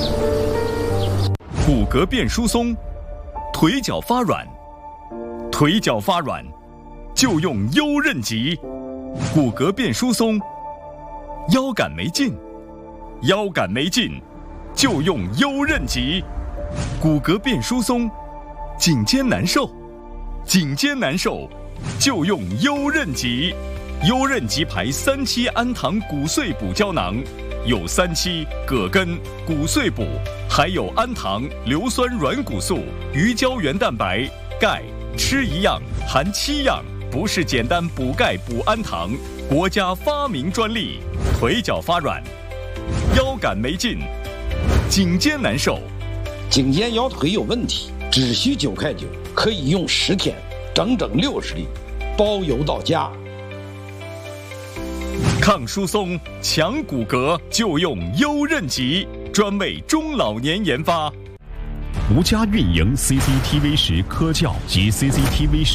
骨骼变疏松，腿脚发软，腿脚发软就用优韧极；骨骼变疏松，腰杆没劲，腰杆没劲就用优韧极；骨骼变疏松，颈肩难受，颈肩难受就用优韧极。优韧极牌3期氨糖骨碎补胶囊，有3期葛根、骨碎补，还有氨糖、硫酸软骨素、鱼胶原蛋白、钙，吃一样含7样，不是简单补钙补氨糖，国家发明专利。腿脚发软，腰杆没劲，颈肩难受， 颈肩腰腿有问题，只需9块9，可以用10天，整整60粒，包邮到家。 抗疏松、强骨骼就用优韧极，专为中老年研发。 吴家运营 CCTV 10科教及 CCTV